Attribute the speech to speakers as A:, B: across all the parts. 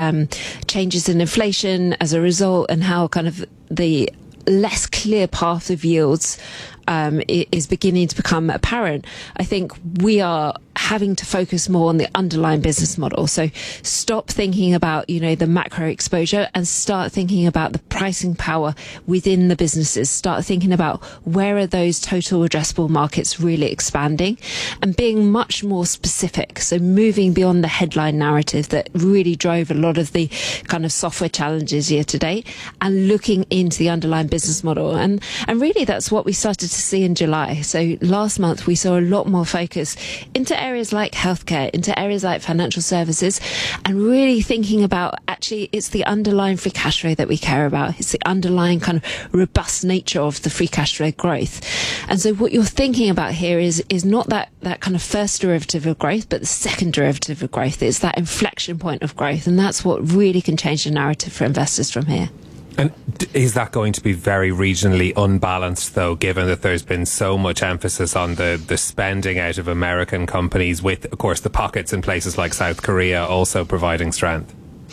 A: changes in inflation as a result, and how kind of the less clear path of yields is beginning to become apparent, I think we are having to focus more on the underlying business model. So stop thinking about, the macro exposure and start thinking about the pricing power within the businesses. Start thinking about where are those total addressable markets really expanding, and being much more specific. So moving beyond the headline narrative that really drove a lot of the kind of software challenges year to date, and looking into the underlying business model. And really that's what we started to see in July. So last month we saw a lot more focus into areas like healthcare, into areas like financial services, and really thinking about actually it's the underlying free cash flow that we care about. It's the underlying kind of robust nature of the free cash flow growth. And so what you're thinking about here is not that kind of first derivative of growth, but the second derivative of growth. It's that inflection point of growth. And that's what really can change the narrative for investors from here.
B: And is that going to be very regionally unbalanced, though, given that there's been so much emphasis on the spending out of American companies, with, of course, the pockets in places like South Korea also providing strength?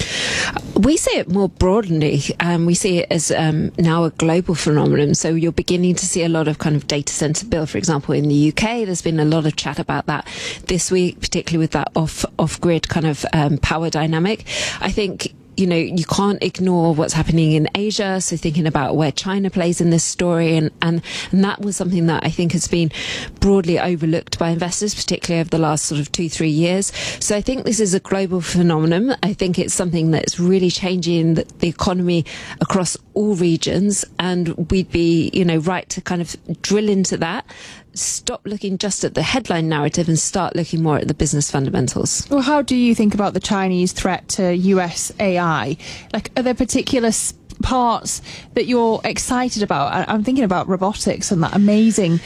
A: We see it more broadly. We see it as now a global phenomenon. So you're beginning to see a lot of kind of data center build, for example, in the UK. There's been a lot of chat about that this week, particularly with that off-grid kind of power dynamic. I think you can't ignore what's happening in Asia. So thinking about where China plays in this story, and that was something that I think has been broadly overlooked by investors, particularly over the last sort of 2-3 years. So I think this is a global phenomenon. I think it's something that's really changing the economy across all regions, and we'd be, right to kind of drill into that. Stop looking just at the headline narrative and start looking more at the business fundamentals.
C: Well, how do you think about the Chinese threat to US AI? Like, are there particular parts that you're excited about? I'm thinking about robotics and that amazing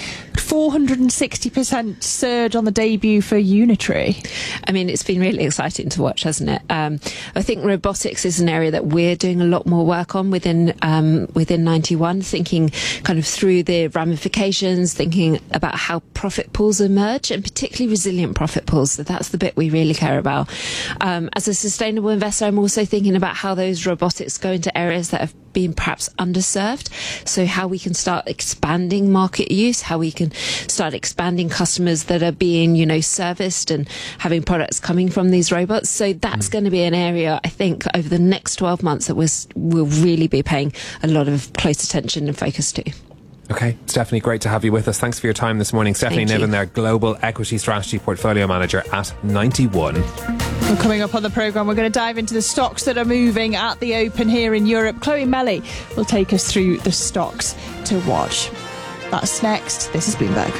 C: 460% surge on the debut for Unitree.
A: I mean, it's been really exciting to watch, hasn't it? I think robotics is an area that we're doing a lot more work on within 91, thinking kind of through the ramifications, thinking about how profit pools emerge, and particularly resilient profit pools. So that's the bit we really care about. As a sustainable investor, I'm also thinking about how those robotics go into areas that have been perhaps underserved. So how we can start expanding market use, how we can start expanding customers that are being, serviced and having products coming from these robots. So that's going to be an area, I think, over the next 12 months that we'll really be paying a lot of close attention and focus to.
B: Okay, Stephanie, great to have you with us. Thanks for your time this morning. Stephanie Niven there, Global Equity Strategy Portfolio Manager at 91.
C: Well, coming up on the programme, we're going to dive into the stocks that are moving at the open here in Europe. Chloe Melly will take us through the stocks to watch. That's next. This is Bloomberg.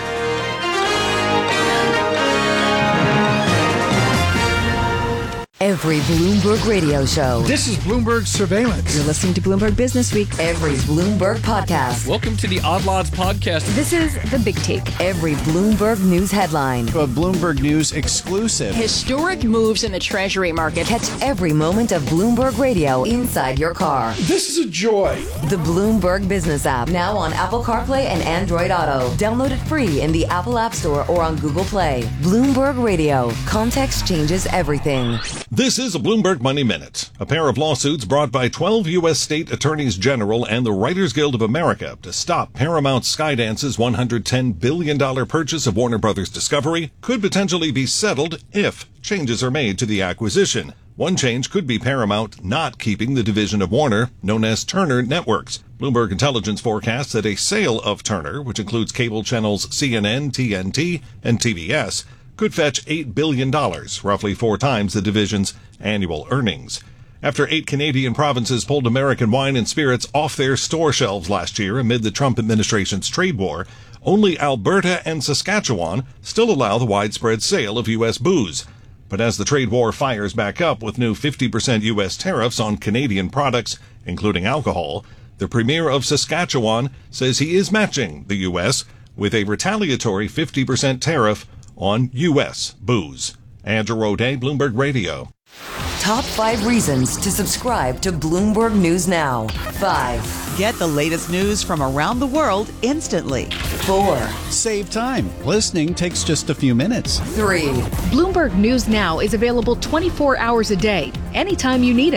D: Every Bloomberg radio show.
E: This is Bloomberg Surveillance.
D: You're listening to Bloomberg Business Week. Every Bloomberg podcast.
E: Welcome to the Odd Lots podcast.
D: This is The Big Take. Every Bloomberg News headline.
F: A Bloomberg News exclusive.
G: Historic moves in the Treasury market.
D: Catch every moment of Bloomberg Radio inside your car.
E: This is a joy.
D: The Bloomberg Business app. Now on Apple CarPlay and Android Auto. Download it free in the Apple App Store or on Google Play. Bloomberg Radio. Context changes everything.
H: This is a Bloomberg Money Minute. A pair of lawsuits brought by 12 U.S. state attorneys general and the Writers Guild of America to stop Paramount Skydance's $110 billion purchase of Warner Brothers Discovery could potentially be settled if changes are made to the acquisition. One change could be Paramount not keeping the division of Warner known as Turner Networks. Bloomberg Intelligence forecasts that a sale of Turner, which includes cable channels CNN, TNT, and TBS, could fetch $8 billion, roughly 4 times the division's annual earnings. After 8 Canadian provinces pulled American wine and spirits off their store shelves last year amid the Trump administration's trade war, only Alberta and Saskatchewan still allow the widespread sale of U.S. booze. But as the trade war fires back up with new 50% U.S. tariffs on Canadian products, including alcohol, the Premier of Saskatchewan says he is matching the U.S. with a retaliatory 50% tariff on U.S. booze. Andrew O'Day, Bloomberg Radio.
D: Top 5 reasons to subscribe to Bloomberg News Now. 5.
I: Get the latest news from around the world instantly.
D: 4.
F: Save time. Listening takes just a few minutes.
D: 3.
G: Bloomberg News Now is available 24 hours a day, anytime you need it.